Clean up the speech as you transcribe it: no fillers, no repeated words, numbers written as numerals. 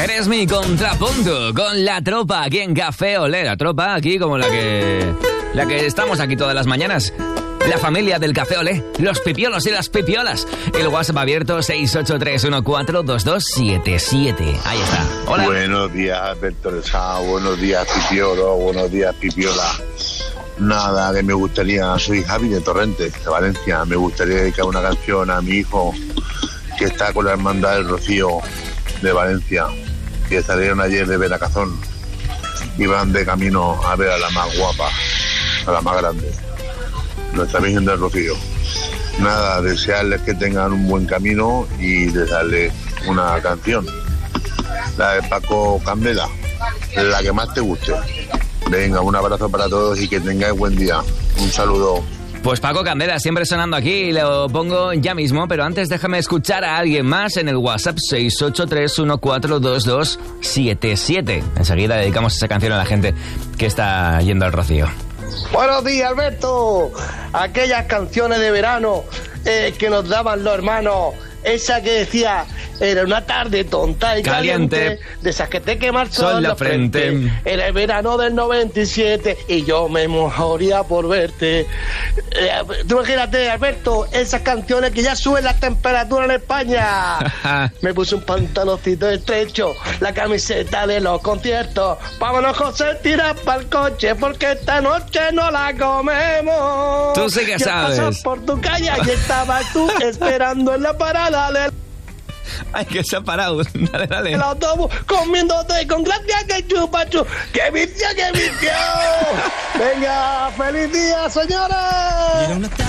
Eres mi contrapunto con la tropa aquí en Café Olé. La tropa aquí como la que estamos aquí todas las mañanas. La familia del Café Olé, los pipiolos y las pipiolas. El WhatsApp abierto 683142277. Ahí está. Hola. Buenos días, Alberto Rezao. Buenos días, pipiolo. Buenos días, pipiola. Nada, que me gustaría... Soy Javi de Torrente, de Valencia. Me gustaría dedicar una canción a mi hijo que está con la hermandad del Rocío de Valencia, que salieron ayer de Veracazón y van de camino a ver a la más guapa, a la más grande, nuestra Virgen del Rocío. Nada, desearles que tengan un buen camino y desearles una canción, la de Paco Candela, la que más te guste. Venga, un abrazo para todos y que tengáis buen día. Un saludo. Pues Paco Candela, siempre sonando aquí, lo pongo ya mismo, pero antes déjame escuchar a alguien más en el WhatsApp 683142277. Enseguida dedicamos esa canción a la gente que está yendo al Rocío. Buenos días, Alberto. Aquellas canciones de verano que nos daban los hermanos, esa que decía... Era una tarde tonta y caliente, de esas que te quema el sol en la frente. Era el verano del 97 y yo me moría por verte. Tú imagínate, Alberto, esas canciones que ya suben la temperatura en España. Me puse un pantaloncito estrecho, la camiseta de los conciertos. Vámonos, José, tira para el coche porque esta noche no la comemos. Tú sí que sabes. Pasas por tu calle y estabas tú esperando en la parada del... Ay, que se ha parado. Dale, dale. El autobús comiéndote con gracia que chupa chu. ¡Qué vicio, qué vicio! Venga, feliz día, señores.